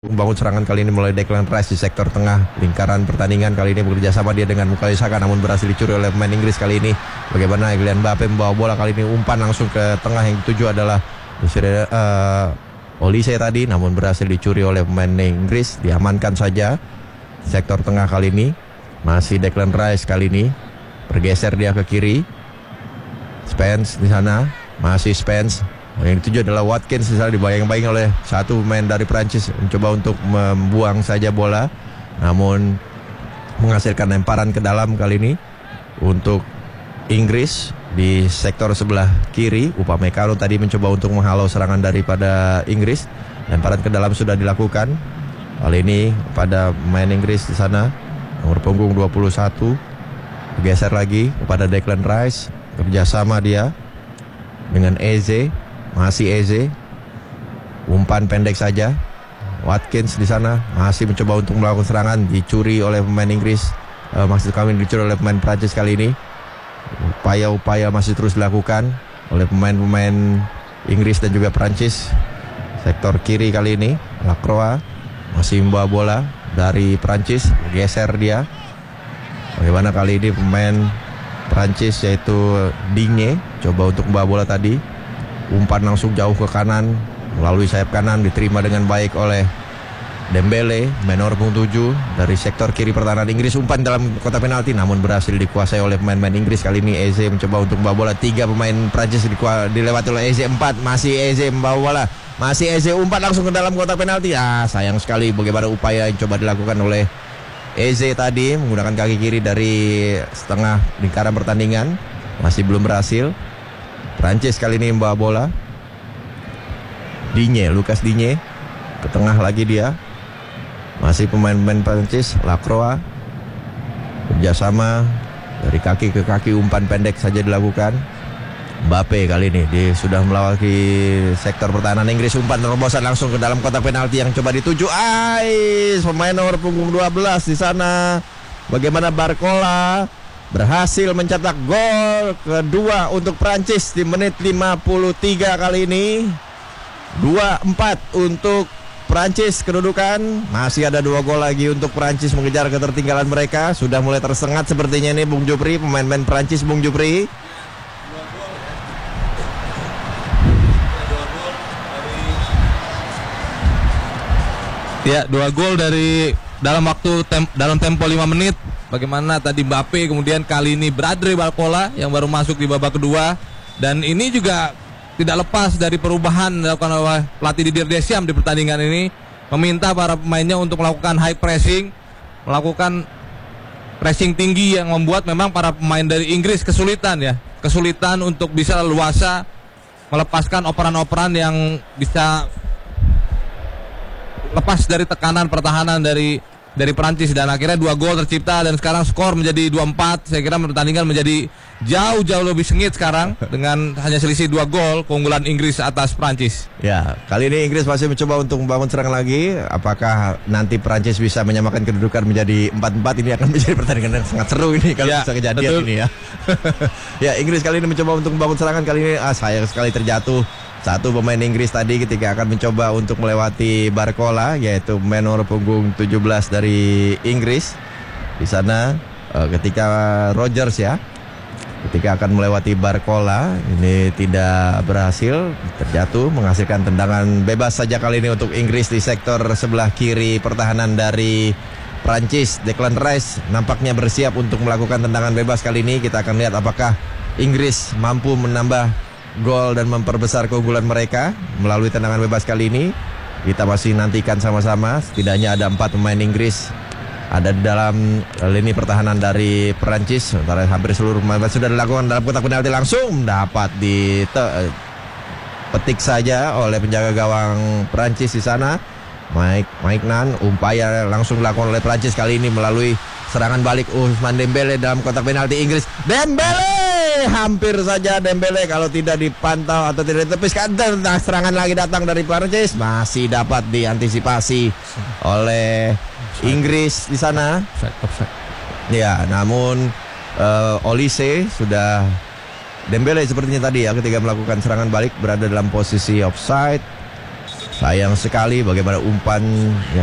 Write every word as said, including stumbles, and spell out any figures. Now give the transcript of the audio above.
Membangun serangan kali ini mulai Declan Rice di sektor tengah lingkaran pertandingan. Kali ini bekerja sama dia dengan Bukayo Saka, namun berhasil dicuri oleh pemain Inggris kali ini. Bagaimana Kylian Mbappe membawa bola kali ini, umpan langsung ke tengah, yang dituju adalah uh, Olise tadi, namun berhasil dicuri oleh pemain Inggris. Diamankan saja sektor tengah kali ini. Masih Declan Rice kali ini, bergeser dia ke kiri. Spence di sana, masih Spence. Yang dituju adalah Watkins, misalnya dibayang-bayang oleh satu pemain dari Prancis, mencoba untuk membuang saja bola, namun menghasilkan lemparan ke dalam kali ini untuk Inggris di sektor sebelah kiri. Upamecano tadi mencoba untuk menghalau serangan daripada Inggris. Lemparan ke dalam sudah dilakukan kali ini pada pemain Inggris di sana, nomor punggung dua puluh satu. Bergeser lagi kepada Declan Rice, kerjasama dia dengan Eze. Masih Eze, umpan pendek saja. Watkins di sana masih mencoba untuk melakukan serangan, dicuri oleh pemain Inggris. uh, Maksud kami dicuri oleh pemain Prancis kali ini. Upaya-upaya masih terus dilakukan oleh pemain-pemain Inggris dan juga Prancis. Sektor kiri kali ini Lacroix masih membawa bola dari Prancis, geser dia. Bagaimana kali ini pemain Prancis yaitu Digne coba untuk membawa bola tadi. Umpan langsung jauh ke kanan, melalui sayap kanan, diterima dengan baik oleh Dembele, menor punggung tujuh dari sektor kiri pertahanan Inggris. Umpan dalam kotak penalti, namun berhasil dikuasai oleh pemain-pemain Inggris. Kali ini Eze mencoba untuk membawa bola. Tiga pemain Prancis dilewati oleh Eze. Empat, masih Eze membawa bola. Masih Eze, umpan langsung ke dalam kotak penalti. Ah, sayang sekali bagaimana upaya yang coba dilakukan oleh Eze tadi menggunakan kaki kiri dari setengah lingkaran pertandingan. Masih belum berhasil. Prancis kali ini membawa bola. Digne, Lucas Digne ke tengah lagi dia. Masih pemain-pemain Prancis. Lacroix kerjasama dari kaki ke kaki, umpan pendek saja dilakukan. Mbappe kali ini dia sudah melewati sektor pertahanan Inggris. Umpan terobosan langsung ke dalam kotak penalti yang coba dituju. Ais, pemain nomor punggung dua belas di sana. Bagaimana Barcola berhasil mencetak gol kedua untuk Prancis di menit lima puluh tiga kali ini. dua empat untuk Prancis kedudukan. Masih ada dua gol lagi untuk Prancis mengejar ketertinggalan mereka. Sudah mulai tersengat sepertinya ini Bung Jupri, pemain-pemain Prancis, Bung Jupri. Ya, dua gol dari dalam waktu tem, dalam tempo lima menit. Bagaimana tadi Mbappe, kemudian kali ini Bradley Barcola yang baru masuk di babak kedua. Dan ini juga tidak lepas dari perubahan dilakukan oleh pelatih Didier Deschamps di pertandingan ini, meminta para pemainnya untuk melakukan high pressing, melakukan pressing tinggi yang membuat memang para pemain dari Inggris kesulitan ya, kesulitan untuk bisa leluasa melepaskan operan-operan yang bisa lepas dari tekanan pertahanan dari dari Prancis, dan akhirnya dua gol tercipta dan sekarang skor menjadi dua empat. Saya kira pertandingan menjadi jauh-jauh lebih sengit sekarang dengan hanya selisih dua gol keunggulan Inggris atas Prancis. Ya, kali ini Inggris masih mencoba untuk membangun serangan lagi. Apakah nanti Prancis bisa menyamakan kedudukan menjadi empat empat? Ini akan menjadi pertandingan yang sangat seru ini kalau ya, bisa kejadian betul. ini ya. Ya, Inggris kali ini mencoba untuk membangun serangan. Kali ini ah, sayang sekali terjatuh satu pemain Inggris tadi ketika akan mencoba untuk melewati Barcola, yaitu pemain nomor punggung tujuh belas dari Inggris. Di sana uh, ketika Rogers ya, ketika akan melewati Barcola, ini tidak berhasil, terjatuh, menghasilkan tendangan bebas saja kali ini untuk Inggris di sektor sebelah kiri pertahanan dari Prancis. Declan Rice nampaknya bersiap untuk melakukan tendangan bebas kali ini. Kita akan lihat apakah Inggris mampu menambah gol dan memperbesar keunggulan mereka melalui tendangan bebas kali ini. Kita masih nantikan sama-sama. Setidaknya ada empat pemain Inggris ada di dalam lini pertahanan dari Prancis. Sementara hampir seluruh pemain sudah dilakukan dalam kotak penalti, langsung dapat dipetik saja oleh penjaga gawang Prancis di sana. Mike Mike Nan, upaya langsung dilakukan oleh Prancis kali ini melalui serangan balik Ousmane Dembele dalam kotak penalti Inggris. Dembele hampir saja Dembele kalau tidak dipantau atau tidak ditepiskan. Serangan lagi datang dari Prancis, masih dapat diantisipasi oleh Inggris di sana. Ya, namun uh, Olise sudah Dembele sepertinya tadi ya ketika melakukan serangan balik berada dalam posisi offside. Sayang sekali bagaimana umpan yang